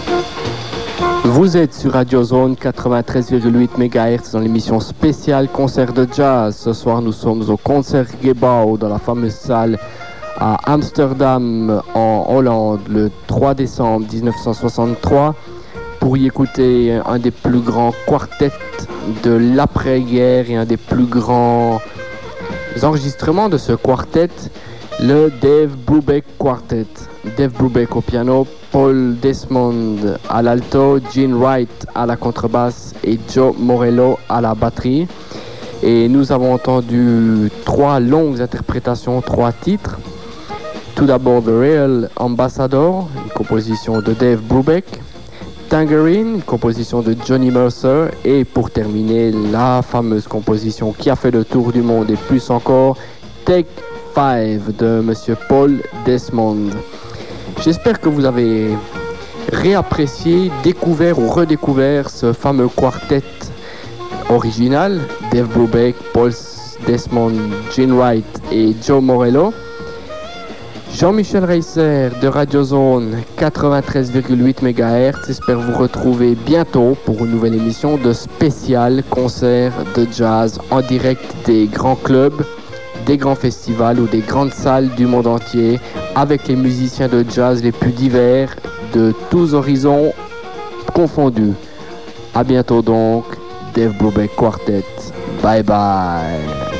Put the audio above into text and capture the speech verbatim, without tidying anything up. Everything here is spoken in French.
Vous êtes sur Radio Zone quatre-vingt-treize virgule huit mégahertz dans l'émission spéciale concert de jazz. Ce soir, nous sommes au Concertgebouw dans la fameuse salle à Amsterdam en Hollande le trois décembre dix-neuf cent soixante-trois pour y écouter un des plus grands quartets de l'après-guerre et un des plus grands enregistrements de ce quartet, le Dave Brubeck Quartet. Dave Brubeck au piano, Paul Desmond à l'alto, Gene Wright à la contrebasse et Joe Morello à la batterie. Et nous avons entendu trois longues interprétations, trois titres. Tout d'abord The Real Ambassador, une composition de Dave Brubeck. Tangerine, une composition de Johnny Mercer. Et pour terminer, la fameuse composition qui a fait le tour du monde et plus encore, Take Five de Monsieur Paul Desmond. J'espère que vous avez réapprécié, découvert ou redécouvert ce fameux quartet original, Dave Brubeck, Paul Desmond, Gene Wright et Joe Morello. Jean-Michel Reisser de Radio Zone quatre-vingt-treize virgule huit mégahertz. J'espère vous retrouver bientôt pour une nouvelle émission de spécial concert de jazz en direct des grands clubs, des grands festivals ou des grandes salles du monde entier avec les musiciens de jazz les plus divers de tous horizons confondus. À bientôt donc, Dave Brubeck Quartet. Bye bye.